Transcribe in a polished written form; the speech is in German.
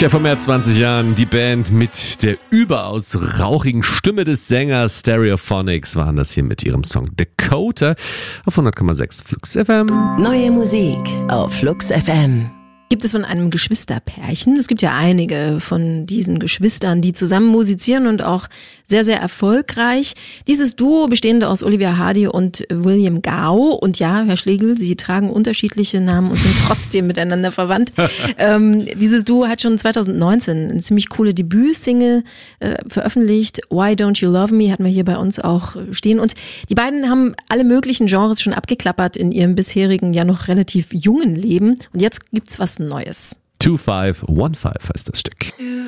Ja, vor mehr als 20 Jahren die Band mit der überaus rauchigen Stimme des Sängers Stereophonics waren das hier mit ihrem Song Dakota auf 100,6 Flux FM. Neue Musik auf Flux FM. Gibt es von einem Geschwisterpärchen. Es gibt ja einige von diesen Geschwistern, die zusammen musizieren und auch sehr, sehr erfolgreich. Dieses Duo bestehende aus Olivia Hardy und William Gao. Und ja, Herr Schlegel, sie tragen unterschiedliche Namen und sind trotzdem miteinander verwandt. Dieses Duo hat schon 2019 eine ziemlich coole Debütsingle veröffentlicht. Why Don't You Love Me hatten wir hier bei uns auch stehen. Und die beiden haben alle möglichen Genres schon abgeklappert in ihrem bisherigen, ja noch relativ jungen Leben. Und jetzt gibt's was Neues. 2515 heißt das Stück.